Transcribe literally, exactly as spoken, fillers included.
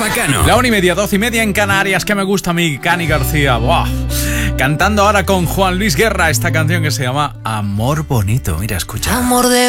Rafa Cano. La una y media, doce y media en Canarias. Que me gusta a mí, Cani García. Buah. Cantando ahora con Juan Luis Guerra esta canción que se llama Amor Bonito. Mira, escucha. Amor de